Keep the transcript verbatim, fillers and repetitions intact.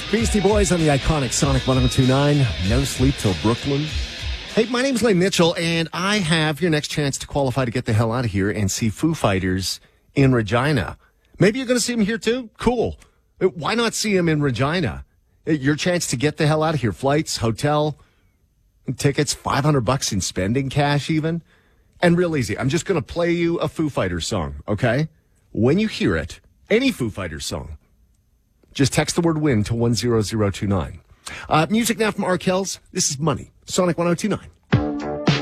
Beastie Boys on the iconic Sonic one oh two point nine. No Sleep Till Brooklyn. Hey, my name's Lane Mitchell, and I have your next chance to qualify to get the hell out of here and see Foo Fighters in Regina. Maybe you're going to see them here, too? Cool. Why not see them in Regina? Your chance to get the hell out of here. Flights, hotel, tickets, five hundred bucks in spending cash even. And real easy. I'm just going to play you a Foo Fighters song, okay? When you hear it, any Foo Fighters song, just text the word win to one zero zero two nine. Uh, music now from Arkells. This is Money. Sonic one oh two point nine.